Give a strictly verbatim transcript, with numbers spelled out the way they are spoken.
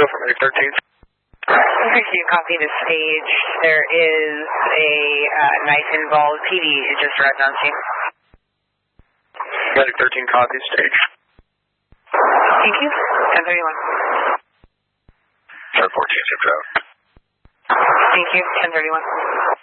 for Medic thirteen. thirteen, copy to stage. There is a uh, knife involved. P D is just arrived on scene. Medic thirteen, copy stage. Thank you. ten thirty-one. ten fourteen, shift out. Thank you. ten thirty-one.